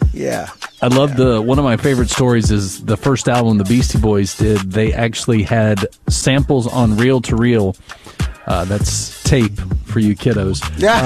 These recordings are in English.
Yeah. I love one of my favorite stories is the first album the Beastie Boys did. They actually had samples on reel to reel. That's tape for you kiddos.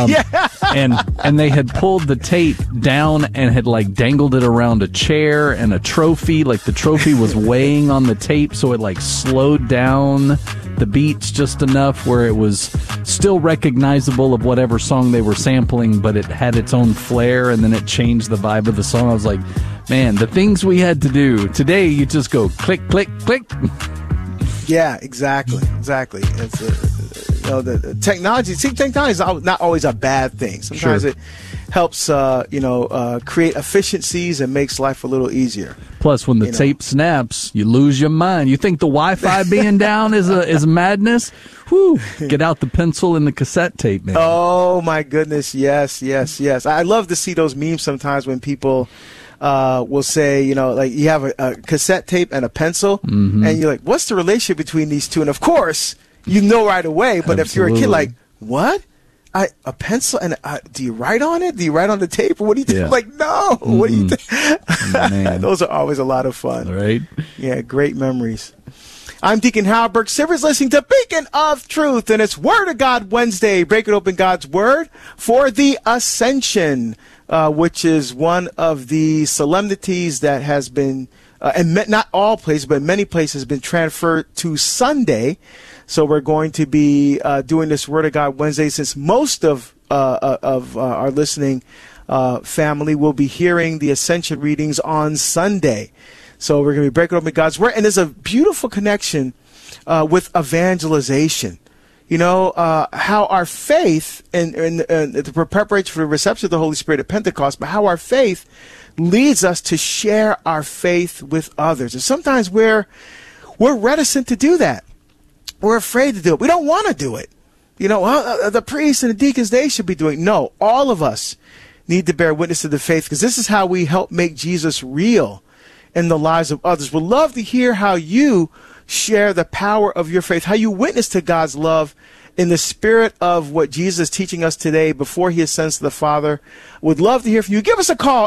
And they had pulled the tape down and had like dangled it around a chair and a trophy. Like the trophy was weighing on the tape, so it like slowed down the beats just enough where it was still recognizable of whatever song they were sampling, but it had its own flair, and then it changed the vibe of the song. I was like, man, the things we had to do. Today, you just go click, click, click. Yeah, exactly. It's the technology. See, technology is not always a bad thing. Sometimes it helps, create efficiencies and makes life a little easier. Plus, when the tape snaps, you lose your mind. You think the Wi-Fi being down is madness? Whew. Get out the pencil and the cassette tape, man. Oh my goodness, yes. I love to see those memes sometimes when people will say, like you have a cassette tape and a pencil, and you're like, what's the relationship between these two? And of course, you know right away. But if you're a kid, like, what? A pencil and do you write on it? Do you write on the tape, or what do you think? Yeah. Like, no. What do you think? Those are always a lot of fun, right? Yeah, great memories. I'm Deacon Howard Burke Sivers, listening to Beacon of Truth, and it's Word of God Wednesday. Breaking open God's Word for the Ascension, which is one of the solemnities that has been, and not all places, but many places, been transferred to Sunday. So we're going to be doing this Word of God Wednesday, since most of our listening family will be hearing the Ascension readings on Sunday. So we're going to be breaking open God's Word. And there's a beautiful connection with evangelization. How our faith and the preparation for the reception of the Holy Spirit at Pentecost, but how our faith leads us to share our faith with others. And sometimes we're reticent to do that. We're afraid to do it. We don't want to do it. The priests and the deacons, they should be doing it. No, all of us need to bear witness to the faith, because this is how we help make Jesus real in the lives of others. We'd love to hear how you share the power of your faith, how you witness to God's love in the spirit of what Jesus is teaching us today before he ascends to the Father. Would love to hear from you. Give us a call,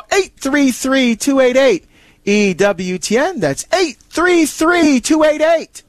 833-288-EWTN. That's 833-288-3986.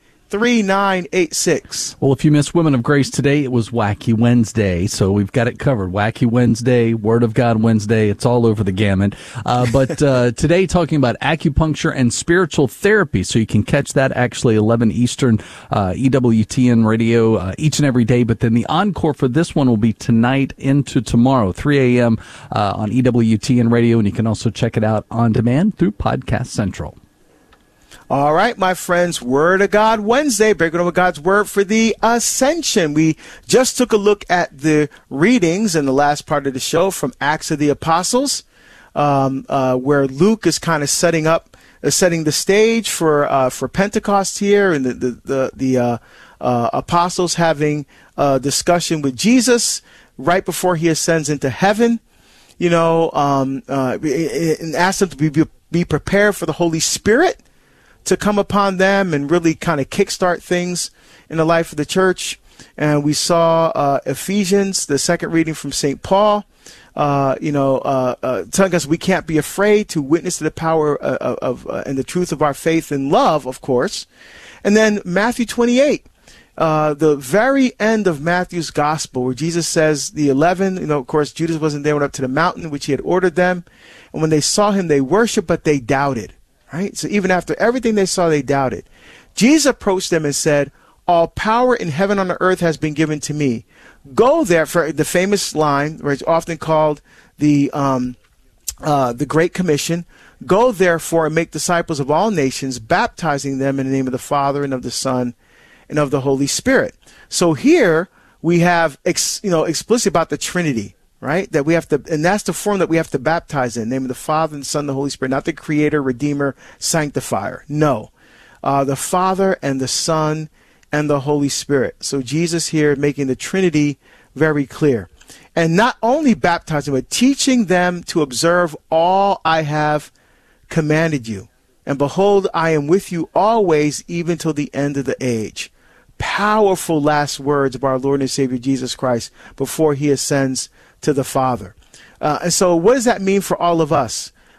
Well, if you missed Women of Grace today, it was Wacky Wednesday, so we've got it covered. Wacky Wednesday, Word of God Wednesday, it's all over the gamut. But today, talking about acupuncture and spiritual therapy, so you can catch that actually 11 Eastern, EWTN radio each and every day. But then the encore for this one will be tonight into tomorrow, 3 a.m. On EWTN radio, and you can also check it out on demand through Podcast Central. All right, my friends, Word of God Wednesday, breaking over God's Word for the Ascension. We just took a look at the readings in the last part of the show from Acts of the Apostles, where Luke is kind of setting the stage for Pentecost here, and the apostles having a discussion with Jesus right before he ascends into heaven, and ask them to be prepared for the Holy Spirit to come upon them and really kind of kickstart things in the life of the church. And we saw Ephesians, the second reading from St. Paul, telling us we can't be afraid to witness to the power of and the truth of our faith and love, of course. And then Matthew 28, the very end of Matthew's gospel, where Jesus says the 11, of course, Judas wasn't there, went up to the mountain which he had ordered them. And when they saw him, they worshiped, but they doubted. Right? So even after everything they saw, they doubted. Jesus approached them and said, all power in heaven and on earth has been given to me. Go there, for the famous line, where it's often called the Great Commission. Go therefore and make disciples of all nations, baptizing them in the name of the Father and of the Son and of the Holy Spirit. So here we have explicit about the Trinity. Right? That we have to, and that's the form that we have to baptize in the name of the Father and the Son and the Holy Spirit, not the Creator, Redeemer, Sanctifier. No. The Father and the Son and the Holy Spirit. So Jesus here making the Trinity very clear. And not only baptizing, but teaching them to observe all I have commanded you. And behold, I am with you always, even till the end of the age. Powerful last words of our Lord and Savior Jesus Christ before he ascends to the Father. And so what does that mean for all of us?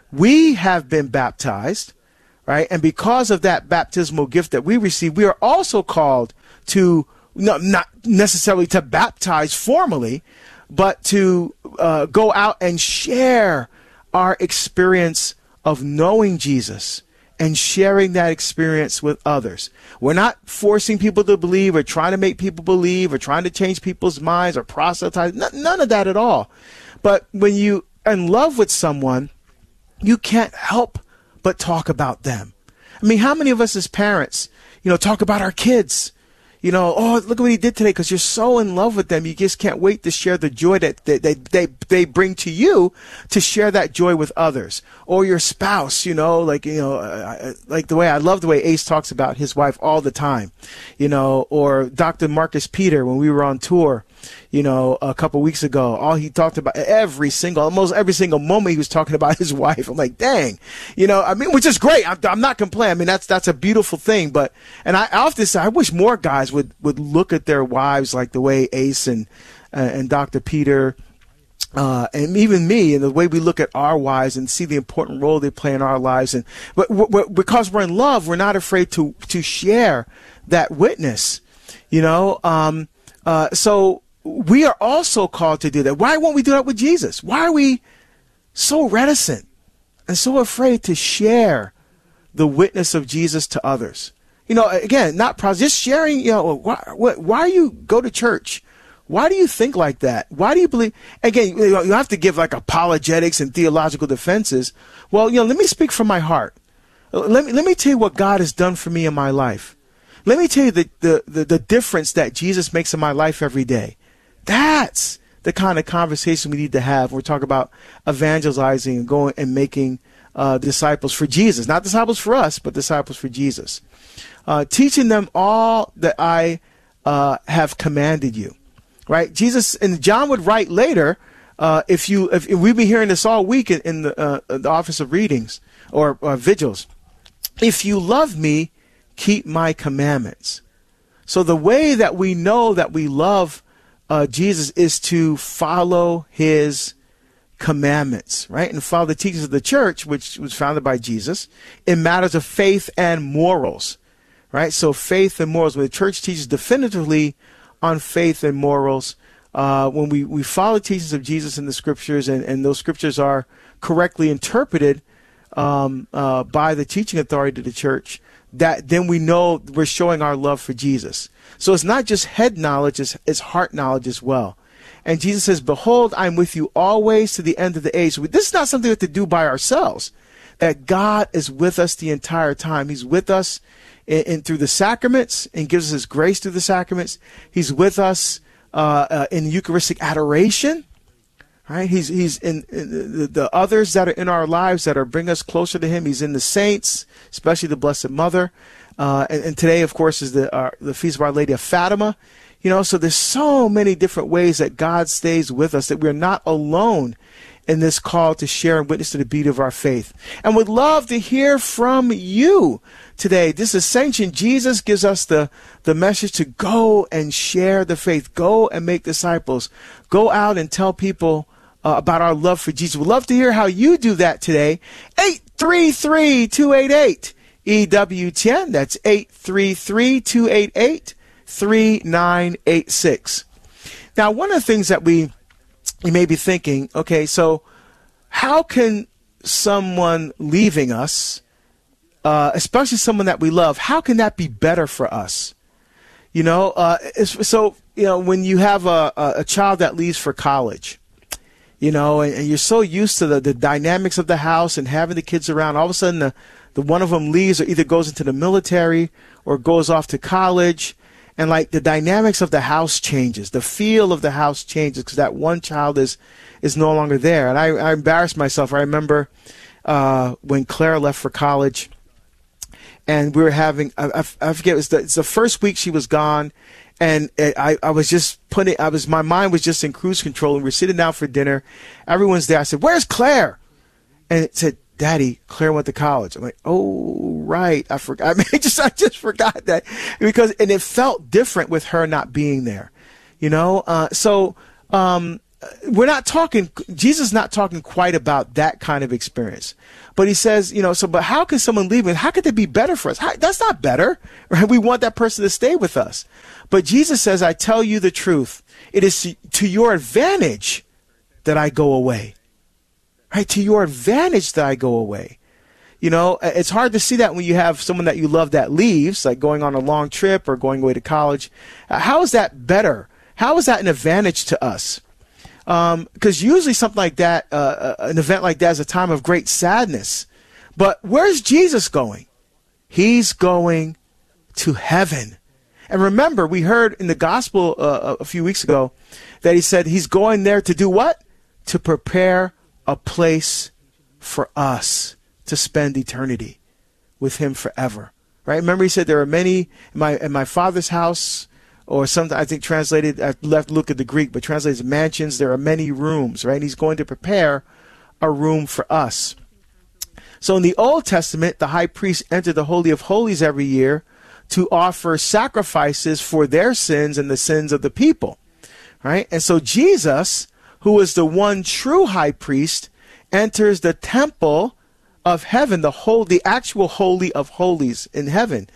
we have been baptized, right? And because of that baptismal gift that we receive, we are also called to, not necessarily to baptize formally, but to go out and share our experience of knowing Jesus and sharing that experience with others. We're not forcing people to believe or trying to make people believe or trying to change people's minds or proselytize. None of that at all. But when you are in love with someone, you can't help but talk about them. I mean, how many of us as parents, talk about our kids? Oh, look at what he did today, because you're so in love with them. You just can't wait to share the joy that they bring to you, to share that joy with others. Or your spouse, like the way I love the way Ace talks about his wife all the time, or Dr. Marcus Peter when we were on tour, a couple weeks ago. All he talked about, almost every single moment he was talking about his wife. I'm like, dang, which is great. I'm not complaining. I mean, that's a beautiful thing. And I often say, I wish more guys would look at their wives like the way Ace and Dr. Peter, and even me, and the way we look at our wives and see the important role they play in our lives. But because we're in love, we're not afraid to share that witness, so we are also called to do that. Why won't we do that with Jesus? Why are we so reticent and so afraid to share the witness of Jesus to others? Again, not just sharing, why you go to church? Why do you think like that? Why do you believe? Again, you have to give like apologetics and theological defenses. Well, let me speak from my heart. Let me tell you what God has done for me in my life. Let me tell you the difference that Jesus makes in my life every day. That's the kind of conversation we need to have when we talk about evangelizing and going and making disciples for Jesus. Not disciples for us, but disciples for Jesus. Teaching them all that I have commanded you. Right? Jesus, and John would write later, if we've been hearing this all week in the office of readings or vigils, if you love me, keep my commandments. So the way that we know that we love Jesus is to follow his commandments, right? And follow the teachings of the church, which was founded by Jesus, in matters of faith and morals, right? So faith and morals, when the church teaches definitively on faith and morals, when we follow the teachings of Jesus in the scriptures, and those scriptures are correctly interpreted by the teaching authority of the church, that then we know we're showing our love for Jesus. So it's not just head knowledge, it's heart knowledge as well. And Jesus says, behold, I'm with you always to the end of the age. So this is not something we have to do by ourselves. That God is with us the entire time. He's with us in through the sacraments and gives us his grace through the sacraments. He's with us in Eucharistic adoration. Right? He's in the others that are in our lives that are bring us closer to him. He's in the saints, especially the Blessed Mother. And today, of course, is the Feast of Our Lady of Fatima. So there's so many different ways that God stays with us, that we're not alone in this call to share and witness to the beauty of our faith. And would love to hear from you today. This Ascension, Jesus gives us the message to go and share the faith. Go and make disciples. Go out and tell people about our love for Jesus. We'd love to hear how you do that today. 833-288-EWTN. That's 833-288-3986. Now, one of the things that you may be thinking, okay, so how can someone leaving us, especially someone that we love, how can that be better for us? When you have a child that leaves for college, and you're so used to the dynamics of the house and having the kids around, all of a sudden the one of them leaves or either goes into the military or goes off to college. And like the dynamics of the house changes, the feel of the house changes because that one child is no longer there. And I embarrassed myself. I remember when Claire left for college, and we were having I forget it's the first week she was gone, and I was just my mind was just in cruise control, and we're sitting down for dinner. Everyone's there. I said, "Where's Claire?" And it said, "Daddy, Claire went to college." I'm like, "Oh, right. I forgot." I just forgot that and it felt different with her not being there, So we're not talking, Jesus is not talking quite about that kind of experience. But he says, but how can someone leave? How could they be better for us? That's not better, right? We want that person to stay with us. But Jesus says, I tell you the truth. It is to your advantage that I go away. Right? To your advantage that I go away. It's hard to see that when you have someone that you love that leaves, like going on a long trip or going away to college. How is that better? How is that an advantage to us? Because usually something like that, an event like that is a time of great sadness. But where's Jesus going? He's going to heaven. And remember, we heard in the gospel a few weeks ago that he said he's going there to do what? To prepare a place for us to spend eternity with him forever. Right? Remember he said there are many in my Father's house, or something I think translated, I left look at the Greek, but translated as mansions, there are many rooms, right? And he's going to prepare a room for us. So in the Old Testament, the high priest entered the Holy of Holies every year to offer sacrifices for their sins and the sins of the people, right? And so Jesus, who is the one true high priest, enters the temple of heaven, the actual Holy of Holies in heaven,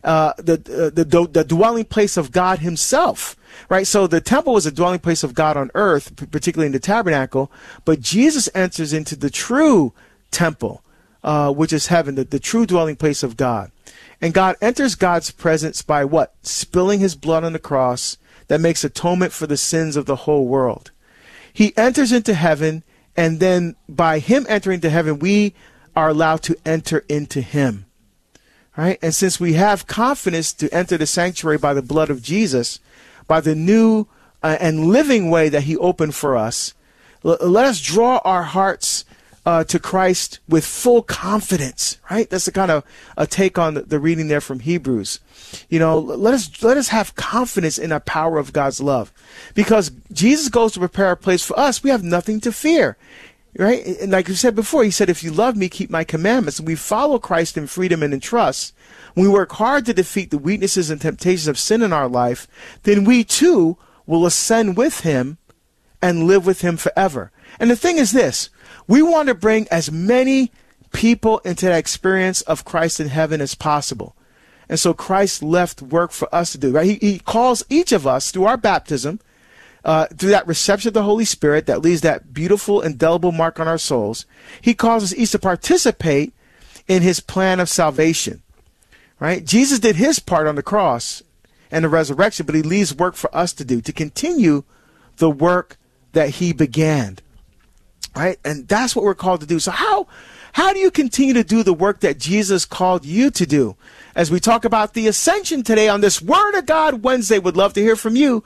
the dwelling place of God himself, right? So the temple was a dwelling place of God on earth, particularly in the tabernacle, but Jesus enters into the true temple, which is heaven, the true dwelling place of God. And God enters God's presence by what? Spilling his blood on the cross that makes atonement for the sins of the whole world. He enters into heaven, and then by him entering into heaven, we are allowed to enter into him. Right? And since we have confidence to enter the sanctuary by the blood of Jesus, by the new and living way that he opened for us, let us draw our hearts to Christ with full confidence, right? That's the kind of a take on the reading there from Hebrews. Let us have confidence in the power of God's love, because Jesus goes to prepare a place for us. We have nothing to fear, right? And like you said before, he said, if you love me, keep my commandments. And we follow Christ in freedom and in trust. When we work hard to defeat the weaknesses and temptations of sin in our life, then we too will ascend with him and live with him forever. And the thing is this, we want to bring as many people into that experience of Christ in heaven as possible. And so Christ left work for us to do, right? He calls each of us through our baptism, through that reception of the Holy Spirit that leaves that beautiful, indelible mark on our souls. He calls us each to participate in his plan of salvation, right? Jesus did his part on the cross and the resurrection, but he leaves work for us to do, to continue the work that he began. Right? And that's what we're called to do. So how do you continue to do the work that Jesus called you to do? As we talk about the ascension today on this Word of God Wednesday, would love to hear from you.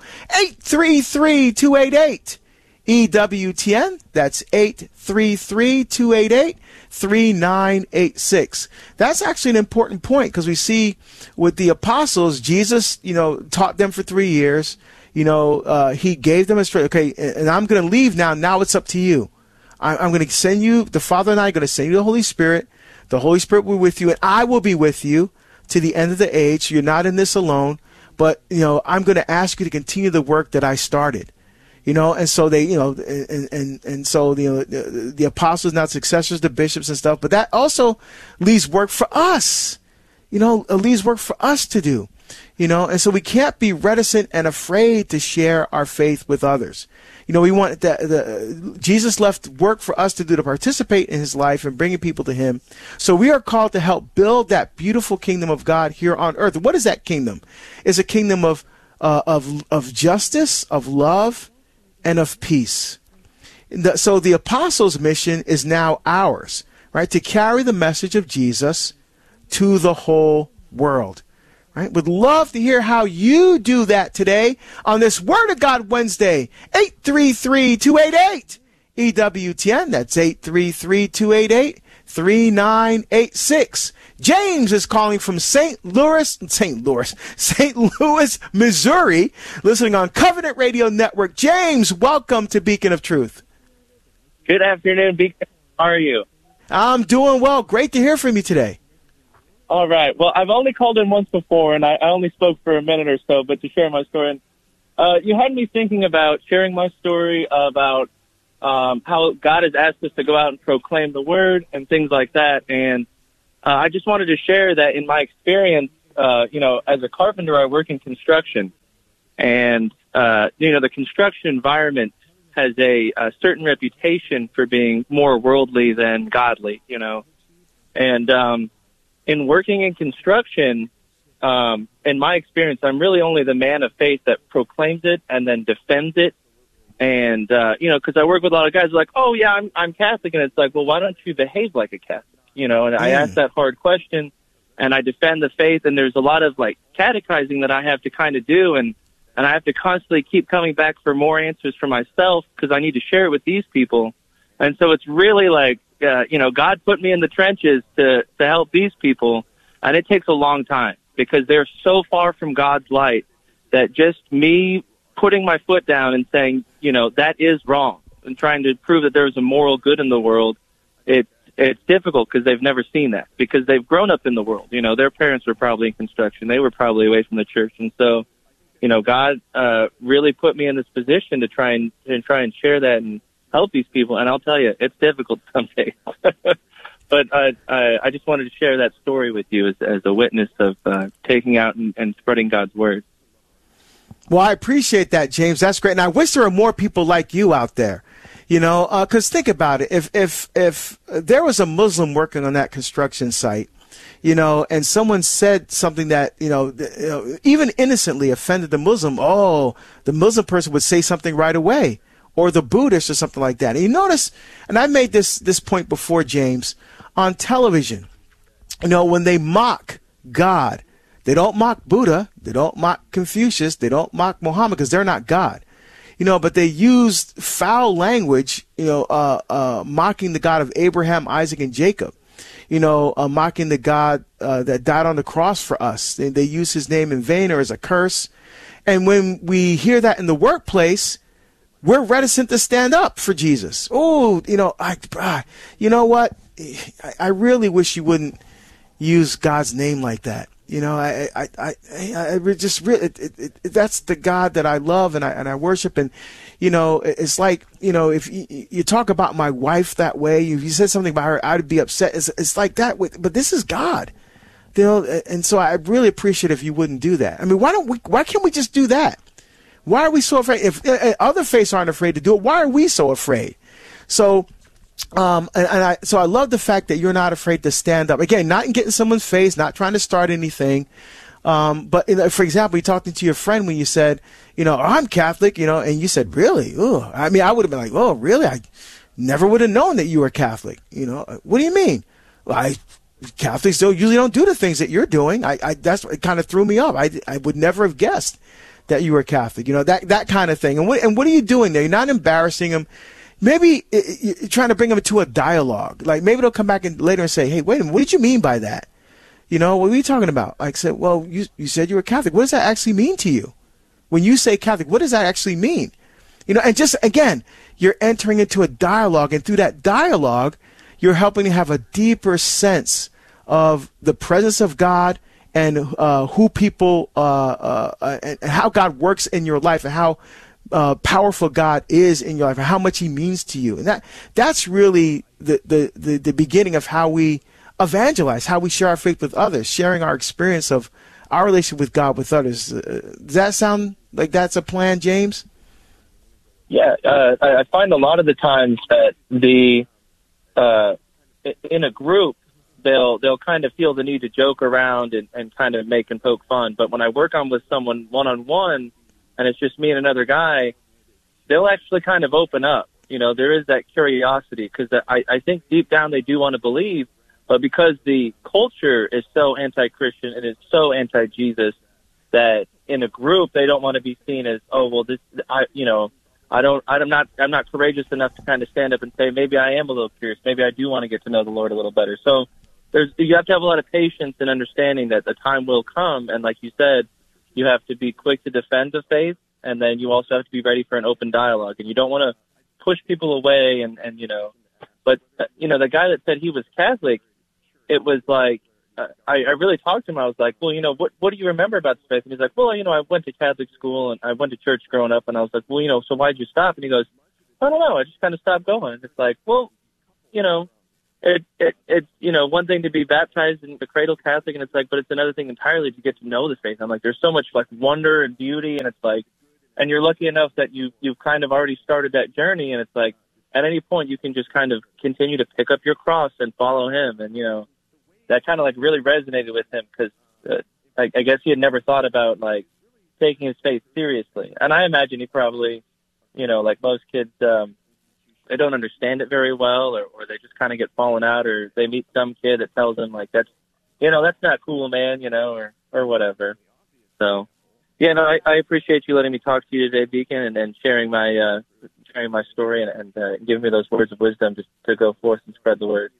833-288 EWTN. That's 833-288-3986. That's actually an important point, because we see with the apostles, Jesus, taught them for 3 years. He gave them a straight, okay, and I'm going to leave now. Now it's up to you. I'm going to send you, the Father and I are going to send you the Holy Spirit. The Holy Spirit will be with you, and I will be with you to the end of the age. You're not in this alone, but, I'm going to ask you to continue the work that I started. And so they, and so, the apostles, now successors, the bishops and stuff, but that also leaves work for us. It leaves work for us to do. And so we can't be reticent and afraid to share our faith with others. We want Jesus left work for us to do, to participate in his life and bringing people to him. So we are called to help build that beautiful kingdom of God here on earth. What is that kingdom? It's a kingdom of justice, of love, and of peace. So the apostles' mission is now ours, right? To carry the message of Jesus to the whole world. Right? Would love to hear how you do that today on this Word of God Wednesday. 833-288 EWTN. That's 833-288-3986. James is calling from St. Louis, Missouri, listening on Covenant Radio Network. James, welcome to Beacon of Truth. Good afternoon, Beacon. How are you? I'm doing well. Great to hear from you today. All right. Well, I've only called in once before, and I only spoke for a minute or so, but to share my story. You had me thinking about sharing my story about how God has asked us to go out and proclaim the word and things like that. And I just wanted to share that in my experience, as a carpenter, I work in construction. And, the construction environment has a certain reputation for being more worldly than godly, And in working in construction, in my experience, I'm really only the man of faith that proclaims it and then defends it. And, because I work with a lot of guys who are like, oh, yeah, I'm Catholic. And it's like, well, why don't you behave like a Catholic? And I ask that hard question, and I defend the faith. And there's a lot of, catechizing that I have to kind of do. And I have to constantly keep coming back for more answers for myself because I need to share it with these people. And so it's really God put me in the trenches to help these people. And it takes a long time because they're so far from God's light that just me putting my foot down and saying, that is wrong and trying to prove that there's a moral good in the world, it's difficult because they've never seen that because they've grown up in the world. Their parents were probably in construction. They were probably away from the church. And so, God really put me in this position to try and share that and help these people. And I'll tell you, it's difficult some days. But I just wanted to share that story with you as a witness of taking out and spreading God's word. Well, I appreciate that, James. That's great. And I wish there were more people like you out there, because think about it. If there was a Muslim working on that construction site, and someone said something that, even innocently offended the Muslim, the Muslim person would say something right away, or the Buddhist or something like that. And you notice, and I made this point before, James, on television, when they mock God, they don't mock Buddha, they don't mock Confucius, they don't mock Muhammad because they're not God, but they used foul language, mocking the God of Abraham, Isaac, and Jacob. Mocking the God that died on the cross for us. They use his name in vain or as a curse. And when we hear that in the workplace, we're reticent to stand up for Jesus. Oh, you know what? I really wish you wouldn't use God's name like that. I just really, that's the God that I love and I worship. And, it's like, if you talk about my wife that way, if you said something about her, I'd be upset. It's like that. But this is God, and so I really appreciate if you wouldn't do that. I mean, why can't we just do that? Why are we so afraid? If other faiths aren't afraid to do it, why are we so afraid? So, so I love the fact that you're not afraid to stand up. Again, not in getting someone's face, not trying to start anything. But for example, you talking to your friend when you said, I'm Catholic, and you said, really? Ugh. I mean, I would have been like, oh, really? I never would have known that you were Catholic. What do you mean? Well, Catholics usually don't do the things that you're doing. That's what kind of threw me off. I would never have guessed that you were Catholic, that kind of thing. And what are you doing there? You're not embarrassing them. Maybe you're trying to bring them to a dialogue. Like maybe they'll come back later and say, hey, wait a minute, what did you mean by that? What are you talking about? Like I said, well, you said you were Catholic. What does that actually mean to you? When you say Catholic, what does that actually mean? And just, again, you're entering into a dialogue. And through that dialogue, you're helping to have a deeper sense of the presence of God and who people, and how God works in your life and how powerful God is in your life and how much he means to you. And that's really the beginning of how we evangelize, how we share our faith with others, sharing our experience of our relationship with God with others. Does that sound like that's a plan, James? Yeah, I find a lot of the times that in a group, they'll kind of feel the need to joke around and kind of make and poke fun. But when I work with someone one-on-one and it's just me and another guy, they'll actually kind of open up. There is that curiosity because I think deep down they do want to believe, but because the culture is so anti-Christian and is so anti-Jesus that in a group they don't want to be seen as, oh, well, I'm not courageous enough to kind of stand up and say, maybe I am a little curious. Maybe I do want to get to know the Lord a little better. So you have to have a lot of patience and understanding that the time will come. And like you said, you have to be quick to defend the faith. And then you also have to be ready for an open dialogue. And you don't want to push people away but the guy that said he was Catholic, it was like, I really talked to him. I was like, well, what do you remember about the faith? And he's like, well, I went to Catholic school and I went to church growing up. And I was like, well, so why'd you stop? And he goes, I don't know. I just kind of stopped going. And it's like, well, it's one thing to be baptized in the cradle Catholic, and it's like, but it's another thing entirely to get to know the faith. I'm like, there's so much like wonder and beauty, and it's like, and you're lucky enough that you've kind of already started that journey, and it's like, at any point you can just kind of continue to pick up your cross and follow him, and that kind of like really resonated with him because I guess he had never thought about like taking his faith seriously, and I imagine he probably, like most kids, they don't understand it very well, or they just kind of get fallen out, or they meet some kid that tells them like that's not cool, man, or whatever. So, I appreciate you letting me talk to you today, Deacon, and sharing my story and giving me those words of wisdom just to go forth and spread the word.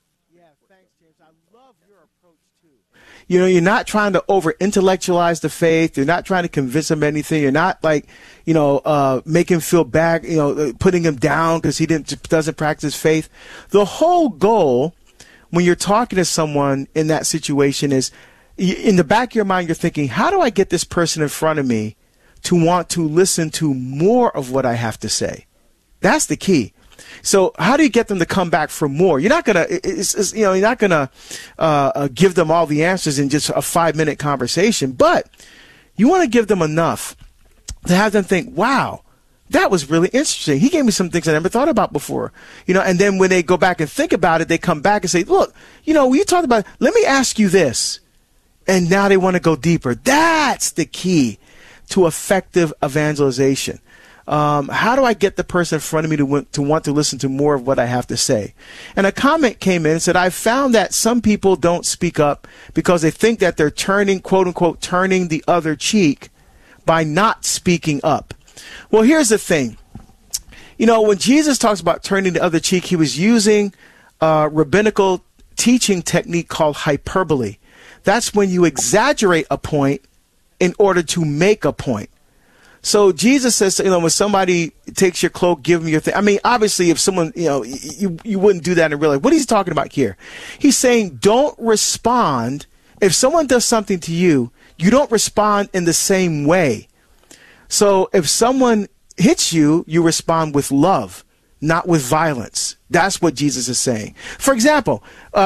You're not trying to over-intellectualize the faith. You're not trying to convince him anything. You're not like, make him feel bad, putting him down because he doesn't practice faith. The whole goal when you're talking to someone in that situation is, in the back of your mind, you're thinking, how do I get this person in front of me to want to listen to more of what I have to say? That's the key. So how do you get them to come back for more? You're not gonna, you're not gonna give them all the answers in just a 5-minute conversation, but you want to give them enough to have them think, "Wow, that was really interesting. He gave me some things I never thought about before." And then when they go back and think about it, they come back and say, "Look, we talked about. Let me ask you this," and now they want to go deeper. That's the key to effective evangelization. How do I get the person in front of me to want to listen to more of what I have to say? And a comment came in and said, I've found that some people don't speak up because they think that they're turning, quote unquote, turning the other cheek by not speaking up. Well, here's the thing. When Jesus talks about turning the other cheek, he was using a rabbinical teaching technique called hyperbole. That's when you exaggerate a point in order to make a point. So Jesus says, when somebody takes your cloak, give them your thing. I mean, obviously, if someone, you wouldn't do that in real life. What is he talking about here? He's saying, don't respond. If someone does something to you, you don't respond in the same way. So if someone hits you, you respond with love, not with violence. That's what Jesus is saying. For example,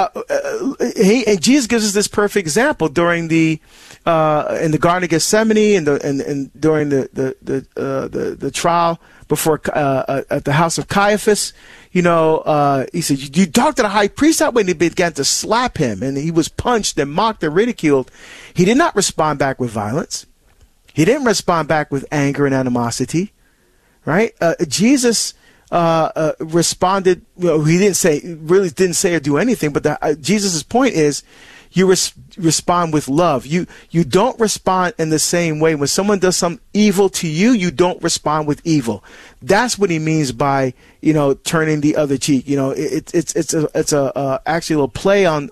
Jesus gives us this perfect example during the in the Garden of Gethsemane and during the trial before at the house of Caiaphas. He said, "You talked to the high priest that way," and they began to slap him, and he was punched and mocked and ridiculed. He did not respond back with violence. He didn't respond back with anger and animosity, right? Jesus responded. He didn't say or do anything. But Jesus's point is, you respond with love. You don't respond in the same way. When someone does some evil to you, you don't respond with evil. That's what he means by turning the other cheek. It's actually a little play on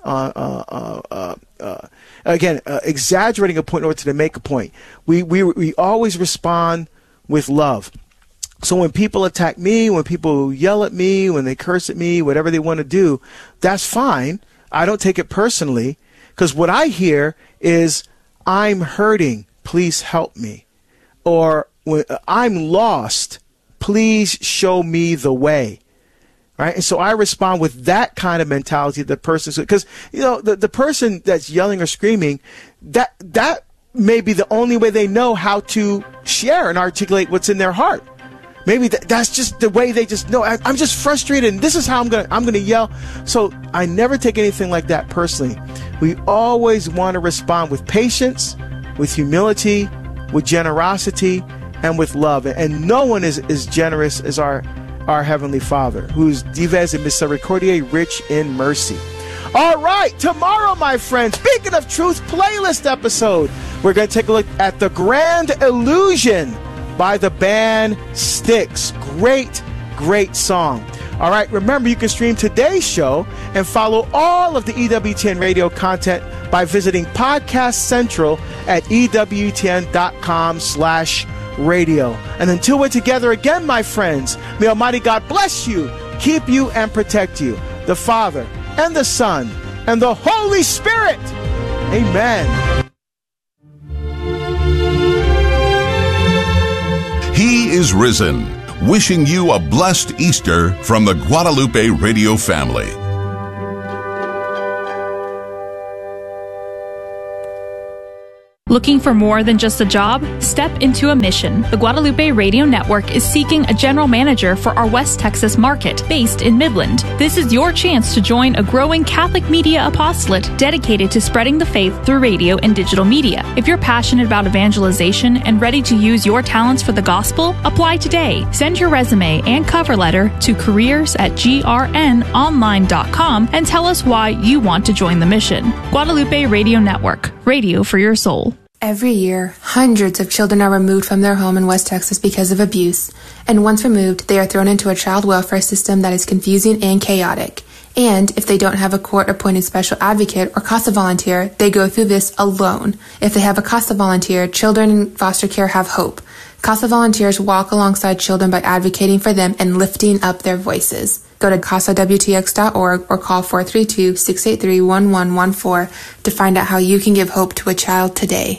exaggerating a point in order to make a point. We always respond with love. So when people attack me, when people yell at me, when they curse at me, whatever they want to do, that's fine. I don't take it personally, because what I hear is, "I'm hurting, please help me," or "I'm lost, please show me the way." Right? And so I respond with that kind of mentality. The person, because the person that's yelling or screaming, that may be the only way they know how to share and articulate what's in their heart. Maybe that's just the way they just know. I'm just frustrated, and this is how I'm gonna yell. So I never take anything like that personally. We always want to respond with patience, with humility, with generosity, and with love. And no one is as generous as our Heavenly Father, who's Dives et Misericordiae, rich in mercy. All right, tomorrow, my friends, Speaking of Truth playlist episode, we're going to take a look at The Grand Illusion by the band Styx. Great song. All right, remember, you can stream today's show and follow all of the EWTN radio content by visiting Podcast Central at EWTN.com/radio. And until we're together again, my friends, may Almighty God bless you, keep you, and protect you. The Father, and the Son, and the Holy Spirit. Amen. He is risen. Wishing you a blessed Easter from the Guadalupe Radio family. Looking for more than just a job? Step into a mission. The Guadalupe Radio Network is seeking a general manager for our West Texas market, based in Midland. This is your chance to join a growing Catholic media apostolate dedicated to spreading the faith through radio and digital media. If you're passionate about evangelization and ready to use your talents for the gospel, apply today. Send your resume and cover letter to careers@grnonline.com and tell us why you want to join the mission. Guadalupe Radio Network. Radio for your soul. Every year, hundreds of children are removed from their home in West Texas because of abuse, and once removed, they are thrown into a child welfare system that is confusing and chaotic. And if they don't have a court-appointed special advocate or CASA volunteer, they go through this alone. If they have a CASA volunteer, children in foster care have hope. CASA volunteers walk alongside children by advocating for them and lifting up their voices. Go to CASAWTX.org or call 432-683-1114 to find out how you can give hope to a child today.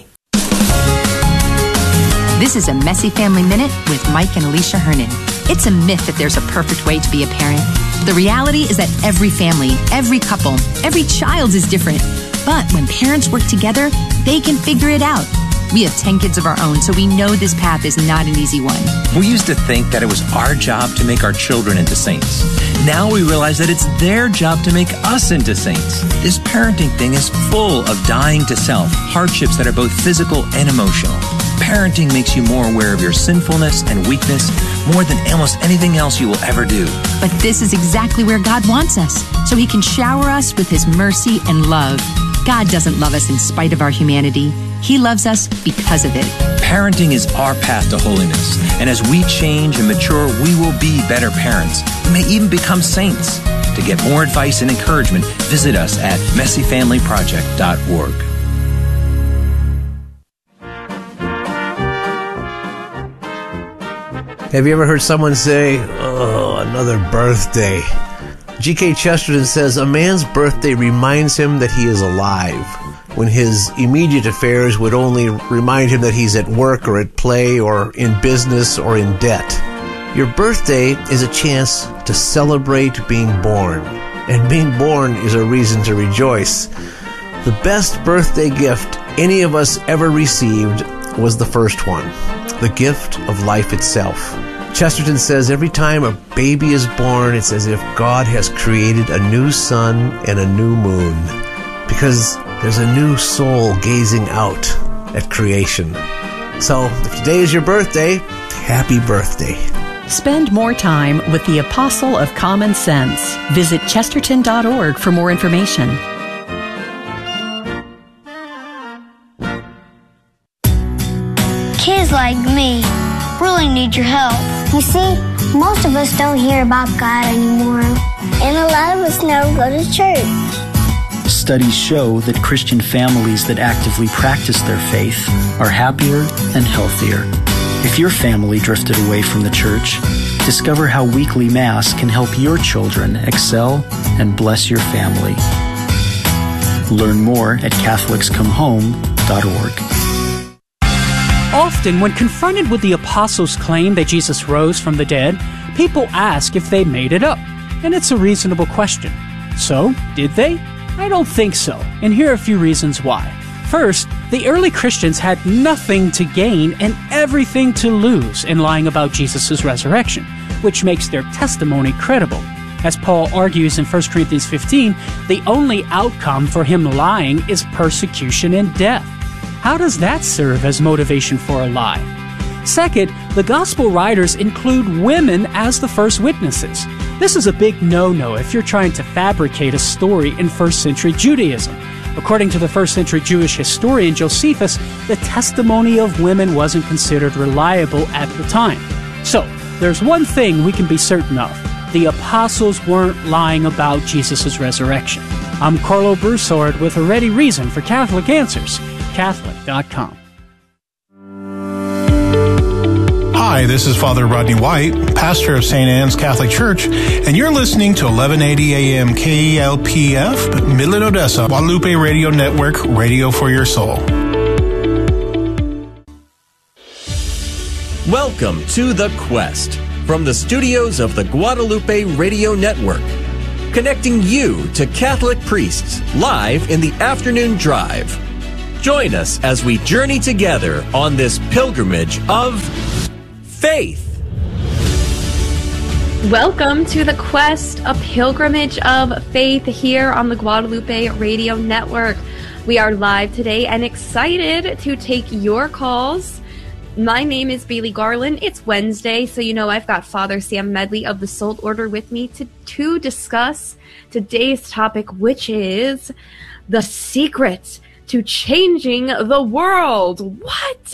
This is a Messy Family Minute with Mike and Alicia Hernan. It's a myth that there's a perfect way to be a parent. The reality is that every family, every couple, every child is different. But when parents work together, they can figure it out. We have 10 kids of our own, so we know this path is not an easy one. We used to think that it was our job to make our children into saints. Now we realize that it's their job to make us into saints. This parenting thing is full of dying to self, hardships that are both physical and emotional. Parenting makes you more aware of your sinfulness and weakness more than almost anything else you will ever do. But this is exactly where God wants us, so He can shower us with His mercy and love. God doesn't love us in spite of our humanity. He loves us because of it. Parenting is our path to holiness, and as we change and mature, we will be better parents. We may even become saints. To get more advice and encouragement, visit us at messyfamilyproject.org. Have you ever heard someone say, "Oh, another birthday"? G.K. Chesterton says, "A man's birthday reminds him that he is alive, when his immediate affairs would only remind him that he's at work or at play or in business or in debt." Your birthday is a chance to celebrate being born, and being born is a reason to rejoice. The best birthday gift any of us ever received was the first one, the gift of life itself. Chesterton says every time a baby is born, it's as if God has created a new sun and a new moon, because there's a new soul gazing out at creation. So, if today is your birthday, happy birthday. Spend more time with the Apostle of Common Sense. Visit Chesterton.org for more information. Kids like me really need your help. You see, most of us don't hear about God anymore, and a lot of us never go to church. Studies show that Christian families that actively practice their faith are happier and healthier. If your family drifted away from the church, discover how weekly Mass can help your children excel and bless your family. Learn more at CatholicsComeHome.org. Often, when confronted with the apostles' claim that Jesus rose from the dead, people ask if they made it up. And it's a reasonable question. So, did they? I don't think so. And here are a few reasons why. First, the early Christians had nothing to gain and everything to lose in lying about Jesus' resurrection, which makes their testimony credible. As Paul argues in 1 Corinthians 15, the only outcome for him lying is persecution and death. How does that serve as motivation for a lie? Second, the gospel writers include women as the first witnesses. This is a big no-no if you're trying to fabricate a story in first century Judaism. According to the first century Jewish historian Josephus, the testimony of women wasn't considered reliable at the time. So, there's one thing we can be certain of. The apostles weren't lying about Jesus' resurrection. I'm Carlo Broussard with a ready reason for Catholic Answers. Catholic.com. Hi, this is Father Rodney White, pastor of St. Anne's Catholic Church, and you're listening to 1180 AM KELPF, Midland, Odessa, Guadalupe Radio Network, radio for your soul. Welcome to The Quest from the studios of the Guadalupe Radio Network, connecting you to Catholic priests live in the afternoon drive. Join us as we journey together on this pilgrimage of faith. Welcome to The Quest, a pilgrimage of faith here on the Guadalupe Radio Network. We are live today and excited to take your calls. My name is Bailey Garland. It's Wednesday, so you know I've got Father Sam Medley of the Salt Order with me to discuss today's topic, which is the secret to changing the world. What?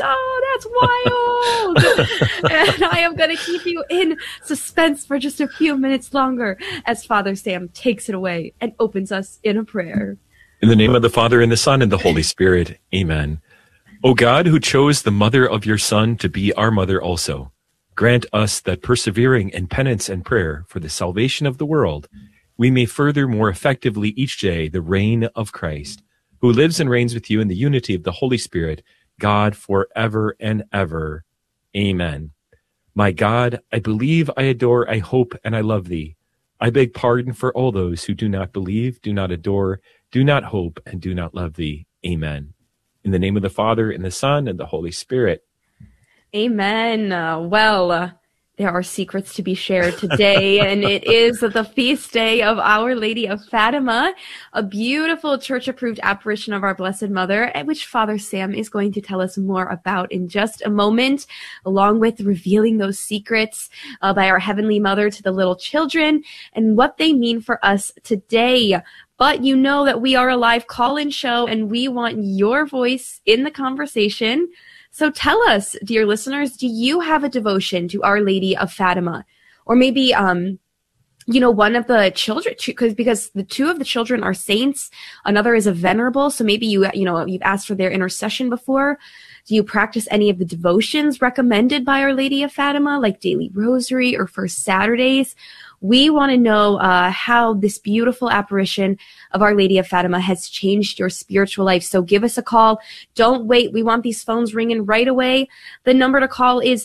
Oh, that's wild. And I am going to keep you in suspense for just a few minutes longer as Father Sam takes it away and opens us in a prayer. In the name of the Father, and the Son, and the Holy Spirit. Amen. O God, who chose the mother of your Son to be our mother also, grant us that persevering in penance and prayer for the salvation of the world, we may further more effectively each day the reign of Christ, who lives and reigns with you in the unity of the Holy Spirit, God, forever and ever. Amen. My God, I believe, I adore, I hope, and I love thee. I beg pardon for all those who do not believe, do not adore, do not hope, and do not love thee. Amen. In the name of the Father, and the Son, and the Holy Spirit. Amen. There are secrets to be shared today, and it is the feast day of Our Lady of Fatima, a beautiful church-approved apparition of our Blessed Mother, which Father Sam is going to tell us more about in just a moment, along with revealing those secrets by our Heavenly Mother to the little children and what they mean for us today. But you know that we are a live call-in show, and we want your voice in the conversation. So tell us, dear listeners, do you have a devotion to Our Lady of Fatima? Or maybe, one of the children, because the two of the children are saints, another is a venerable. So maybe you've asked for their intercession before. Do you practice any of the devotions recommended by Our Lady of Fatima, like daily rosary or First Saturdays? We want to know how this beautiful apparition of Our Lady of Fatima has changed your spiritual life. So give us a call. Don't wait. We want these phones ringing right away. The number to call is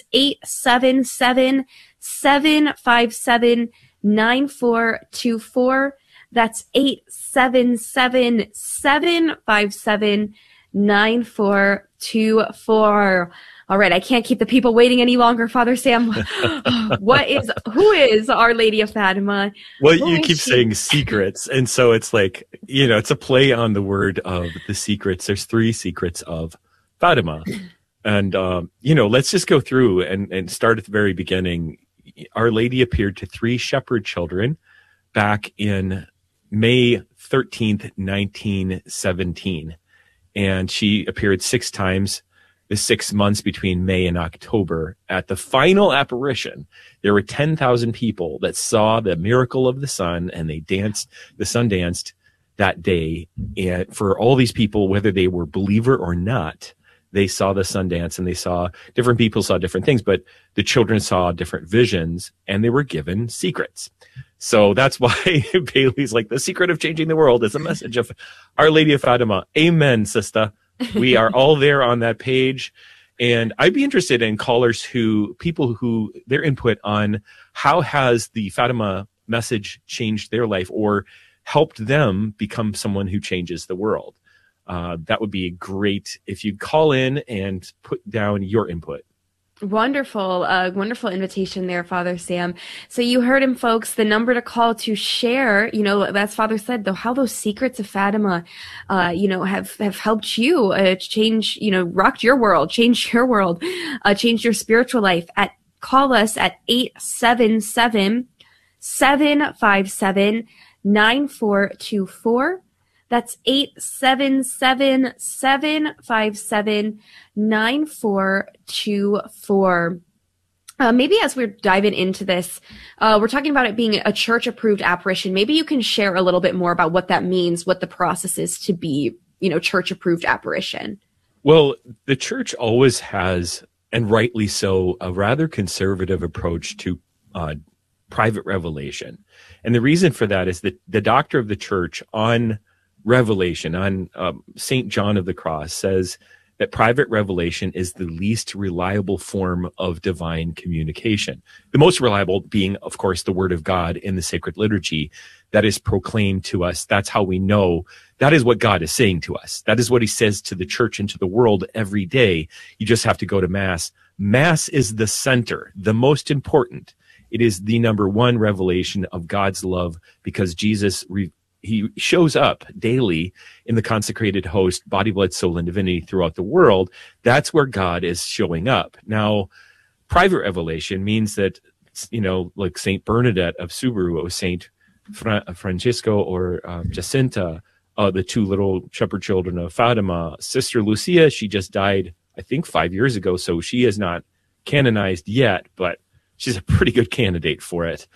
877-757-9424. That's 877-757-9424. All right, I can't keep the people waiting any longer, Father Sam. Who is Our Lady of Fatima? Well, you keep saying secrets, and so it's like, it's a play on the word of the secrets. There's 3 secrets of Fatima. And, let's just go through and start at the very beginning. Our Lady appeared to 3 shepherd children back in May 13th, 1917. And she appeared 6 times. The 6 months between May and October. At the final apparition, there were 10,000 people that saw the miracle of the sun, and the sun danced that day. And for all these people, whether they were believer or not, they saw the sun dance, and different people saw different things, but the children saw different visions, and they were given secrets. So that's why Bailey's like, the secret of changing the world is a message of Our Lady of Fatima. Amen, sister. We are all there on that page. And I'd be interested in people who their input on how has the Fatima message changed their life or helped them become someone who changes the world. That would be great if you'd call in and put down your input. Wonderful, wonderful invitation there, Father Sam. So you heard him, folks. The number to call to share, as Father said, how those secrets of Fatima, have helped you change, rocked your world, changed your world, changed your spiritual life. Call us at 877-757-9424. That's 877-757-9424. Maybe as we're diving into this, we're talking about it being a church-approved apparition. Maybe you can share a little bit more about what that means, what the process is to be, church-approved apparition. Well, the church always has and rightly so, a rather conservative approach to private revelation. And the reason for that is that the doctor of the church on revelation, on St. John of the Cross, says that private revelation is the least reliable form of divine communication. The most reliable being, of course, the Word of God in the sacred liturgy that is proclaimed to us. That's how we know that is what God is saying to us. That is what he says to the church and to the world every day. You just have to go to Mass. Mass is the center, the most important. It is the number one revelation of God's love, because Jesus he shows up daily in the consecrated host, body, blood, soul, and divinity throughout the world. That's where God is showing up. Now, private revelation means that, like Saint Bernadette of Subaru, or Saint Francisco, or Jacinta, the two little shepherd children of Fatima, Sister Lucia, she just died, I think 5 years ago, so she is not canonized yet, but she's a pretty good candidate for it.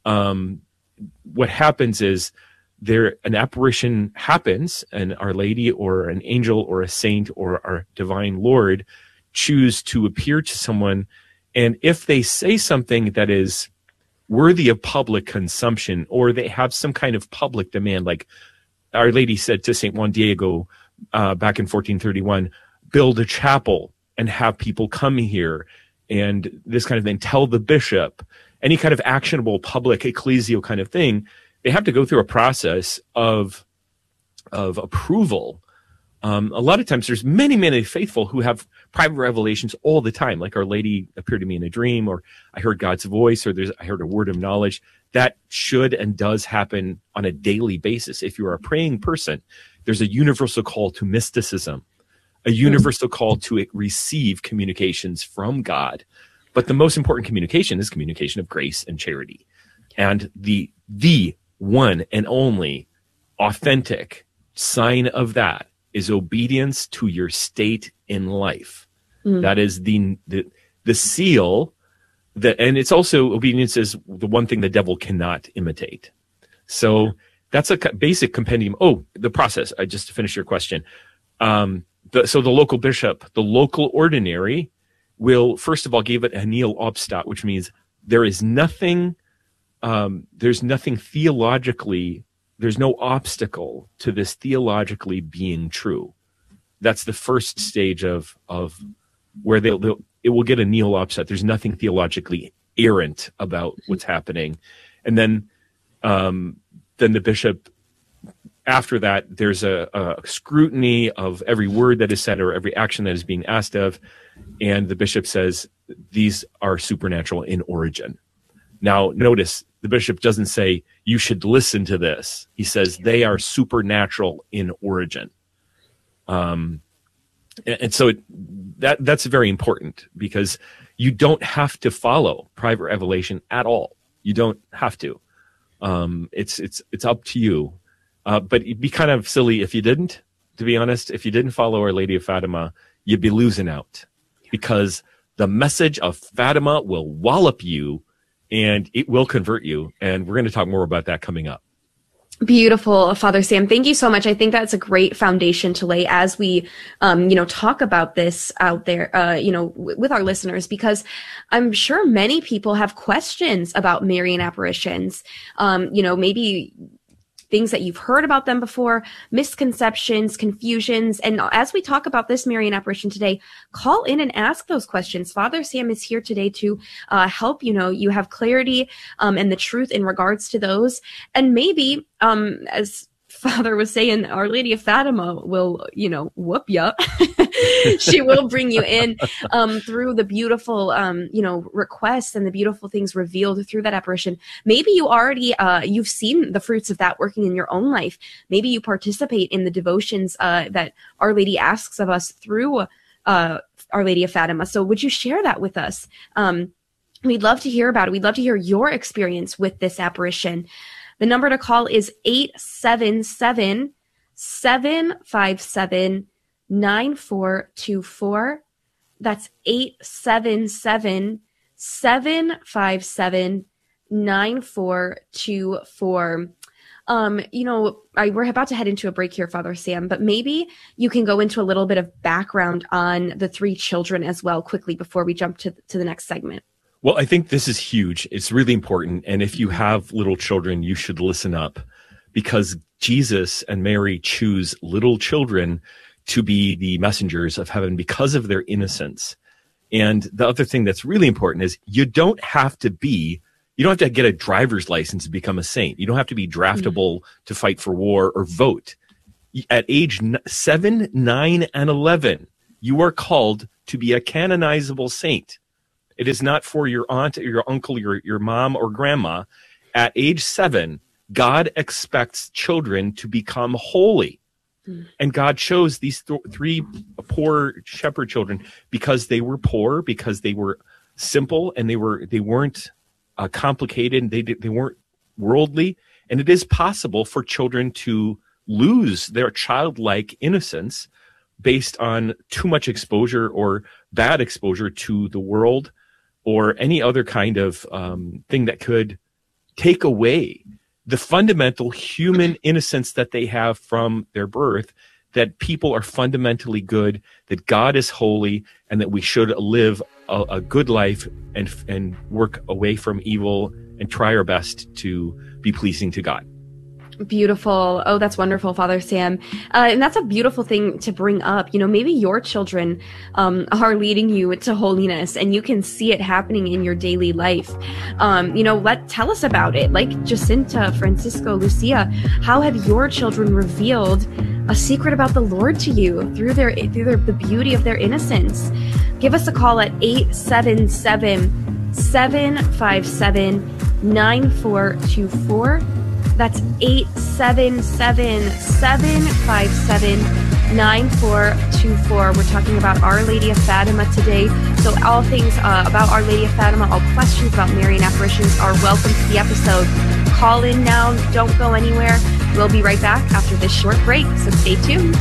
What happens is an apparition happens, and Our Lady or an angel or a saint or our divine Lord choose to appear to someone. And if they say something that is worthy of public consumption, or they have some kind of public demand, like Our Lady said to St. Juan Diego back in 1431, build a chapel and have people come here, and this kind of thing, tell the bishop, any kind of actionable public ecclesial kind of thing, they have to go through a process of approval. A lot of times there's many faithful who have private revelations all the time, like Our Lady appeared to me in a dream, or I heard God's voice, or I heard a word of knowledge. That should and does happen on a daily basis. If you're a praying person, there's a universal call to mysticism, a universal call to receive communications from God. But the most important communication is communication of grace and charity. And the one and only authentic sign of that is obedience to your state in life. That is the seal that, and it's also, obedience is the one thing the devil cannot imitate. So that's a basic compendium. Oh, the process. Just to finish your question. So the local bishop, the local ordinary, will first of all give it a nihil obstat, which means there's nothing theologically, there's no obstacle to this theologically being true. That's the first stage of where it will get a nihil obstat. There's nothing theologically errant about what's happening. And then the bishop, after that, there's a scrutiny of every word that is said or every action that is being asked of. And the bishop says, these are supernatural in origin. Now, notice the bishop doesn't say you should listen to this. He says they are supernatural in origin. And so that's very important, because you don't have to follow private revelation at all. You don't have to. It's up to you. But it'd be kind of silly if you didn't, to be honest. If you didn't follow Our Lady of Fatima, you'd be losing out, because the message of Fatima will wallop you and it will convert you. And we're going to talk more about that coming up. Beautiful, Father Sam. Thank you so much. I think that's a great foundation to lay as we, talk about this out there, with our listeners, because I'm sure many people have questions about Marian apparitions. Maybe things that you've heard about them before, misconceptions, confusions. And as we talk about this Marian apparition today, call in and ask those questions. Father Sam is here today to help you have clarity and the truth in regards to those. And maybe, as Father was saying, Our Lady of Fatima will, whoop you. She will bring you in through the beautiful, requests and the beautiful things revealed through that apparition. Maybe you already, you've seen the fruits of that working in your own life. Maybe you participate in the devotions that Our Lady asks of us through Our Lady of Fatima. So would you share that with us? We'd love to hear about it. We'd love to hear your experience with this apparition. The number to call is 877-757-9424. That's 877-757-9424. We're about to head into a break here, Father Sam, but maybe you can go into a little bit of background on the 3 children as well quickly before we jump to the next segment. Well, I think this is huge. It's really important. And if you have little children, you should listen up, because Jesus and Mary choose little children to be the messengers of heaven because of their innocence. And the other thing that's really important is you don't have to get a driver's license to become a saint. You don't have to be draftable to fight for war or vote. At age 7, 9, and 11, you are called to be a canonizable saint. It is not for your aunt or your uncle, your mom or grandma. At age 7, God expects children to become holy. And God chose these 3 poor shepherd children because they were poor, because they were simple, and they weren't complicated, and they weren't worldly. And it is possible for children to lose their childlike innocence based on too much exposure or bad exposure to the world or any other kind of thing that could take away the fundamental human innocence that they have from their birth, that people are fundamentally good, that God is holy, and that we should live a good life and work away from evil and try our best to be pleasing to God. Beautiful. Oh, that's wonderful, Father Sam. And that's a beautiful thing to bring up. Maybe your children are leading you to holiness, and you can see it happening in your daily life. Tell us about it. Like Jacinta, Francisco, Lucia, how have your children revealed a secret about the Lord to you through the beauty of their innocence? Give us a call at 877-757-9424. That's 877-757-9424. We're talking about Our Lady of Fatima today. So all things about Our Lady of Fatima, all questions about Marian apparitions are welcome to the episode. Call in now. Don't go anywhere. We'll be right back after this short break, so stay tuned.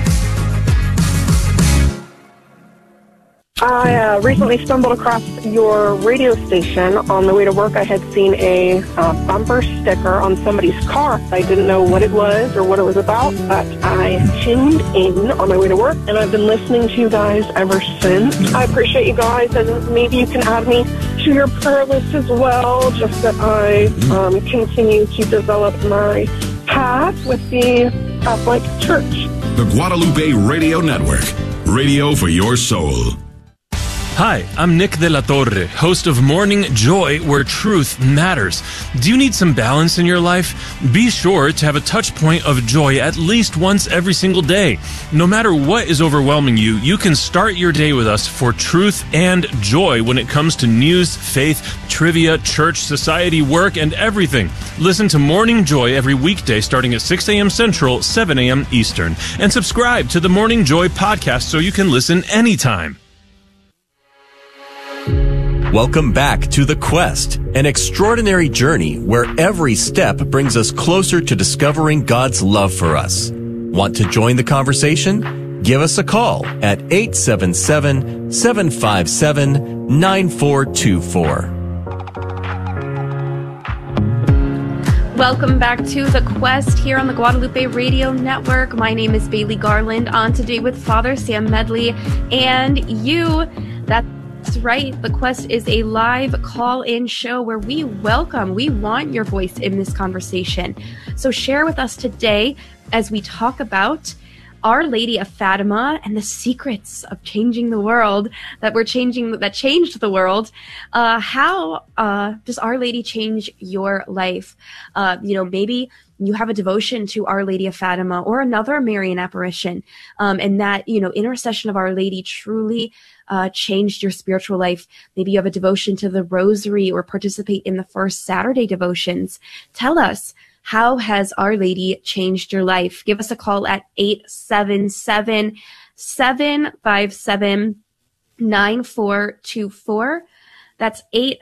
I recently stumbled across your radio station. On the way to work, I had seen a bumper sticker on somebody's car. I didn't know what it was or what it was about, but I tuned in on my way to work, and I've been listening to you guys ever since. I appreciate you guys, and maybe you can add me to your prayer list as well, just that I continue to develop my path with the Catholic Church. The Guadalupe Radio Network, radio for your soul. Hi, I'm Nick de la Torre, host of Morning Joy, where truth matters. Do you need some balance in your life? Be sure to have a touch point of joy at least once every single day. No matter what is overwhelming you, you can start your day with us for truth and joy when it comes to news, faith, trivia, church, society, work, and everything. Listen to Morning Joy every weekday starting at 6 a.m. Central, 7 a.m. Eastern. And subscribe to the Morning Joy podcast so you can listen anytime. Welcome back to The Quest, an extraordinary journey where every step brings us closer to discovering God's love for us. Want to join the conversation? Give us a call at 877-757-9424. Welcome back to The Quest here on the Guadalupe Radio Network. My name is Bailey Garland, on today with Father Sam Medley and you. That's right. The Quest is a live call-in show where we want your voice in this conversation. So share with us today as we talk about Our Lady of Fatima and the secrets of changing the world that changed the world. How does Our Lady change your life? Maybe you have a devotion to Our Lady of Fatima or another Marian apparition, and that, intercession of Our Lady truly changed your spiritual life. Maybe you have a devotion to the Rosary or participate in the First Saturday devotions. Tell us, how has Our Lady changed your life? Give us a call at 877-757-9424. That's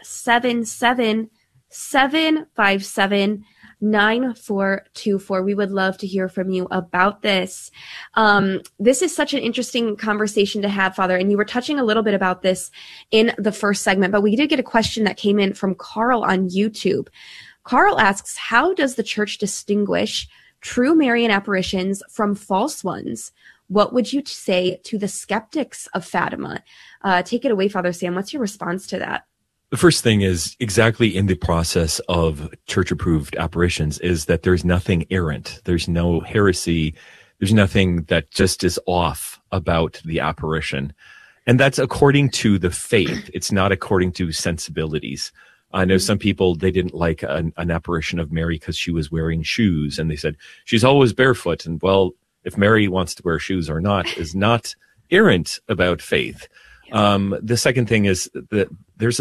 877-757-9424. 9424. We would love to hear from you about this. This is such an interesting conversation to have, Father, and you were touching a little bit about this in the first segment, but we did get a question that came in from Carl on YouTube. Carl asks, how does the church distinguish true Marian apparitions from false ones? What would you say to the skeptics of Fatima? Take it away, Father Sam. What's your response to that? The first thing is exactly in the process of church-approved apparitions is that there's nothing errant. There's no heresy. There's nothing that just is off about the apparition. And that's according to the faith. It's not according to sensibilities. I know some people, they didn't like an apparition of Mary because she was wearing shoes. And they said, she's always barefoot. And well, if Mary wants to wear shoes or not is not errant about faith. The second thing is that there's